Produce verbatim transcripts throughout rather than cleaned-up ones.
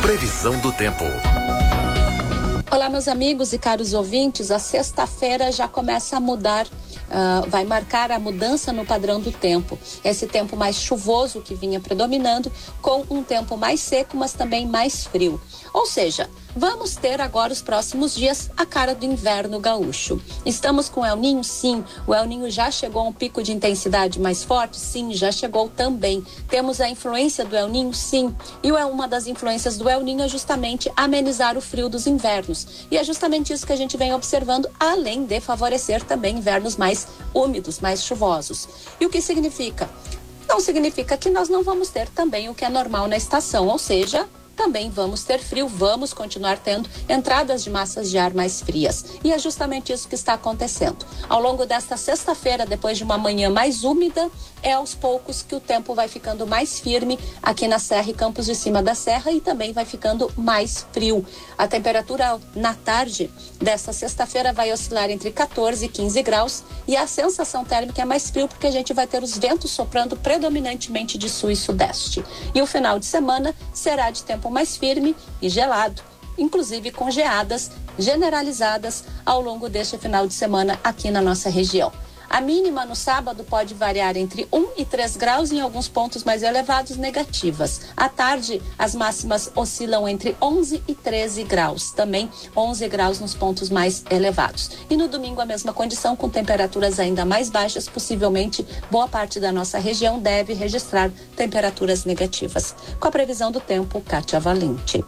Previsão do tempo. Olá, meus amigos e caros ouvintes, a sexta-feira já começa a mudar, uh, vai marcar a mudança no padrão do tempo. Esse tempo mais chuvoso que vinha predominando, com um tempo mais seco, mas também mais frio. Ou seja, vamos ter agora os próximos dias a cara do inverno gaúcho. Estamos com El Ninho? Sim. O El Ninho já chegou a um pico de intensidade mais forte? Sim, já chegou também. Temos a influência do El Ninho? Sim. E uma das influências do El Ninho é justamente amenizar o frio dos invernos. E é justamente isso que a gente vem observando, além de favorecer também invernos mais úmidos, mais chuvosos. E o que significa? Não significa que nós não vamos ter também o que é normal na estação, ou seja, também vamos ter frio, vamos continuar tendo entradas de massas de ar mais frias. E é justamente isso que está acontecendo. Ao longo desta sexta-feira, depois de uma manhã mais úmida, é aos poucos que o tempo vai ficando mais firme aqui na Serra e Campos de Cima da Serra e também vai ficando mais frio. A temperatura na tarde desta sexta-feira vai oscilar entre quatorze e quinze graus e a sensação térmica é mais frio porque a gente vai ter os ventos soprando predominantemente de sul e sudeste. E o final de semana será de tempo mais firme e gelado, inclusive com geadas generalizadas ao longo deste final de semana aqui na nossa região. A mínima no sábado pode variar entre um e três graus, em alguns pontos mais elevados, negativas. À tarde, as máximas oscilam entre onze e treze graus, também onze graus nos pontos mais elevados. E no domingo a mesma condição, com temperaturas ainda mais baixas, possivelmente boa parte da nossa região deve registrar temperaturas negativas. Com a previsão do tempo, Kátia Valente.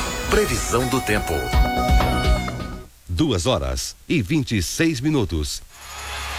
Previsão do tempo. Duas horas e vinte e seis minutos.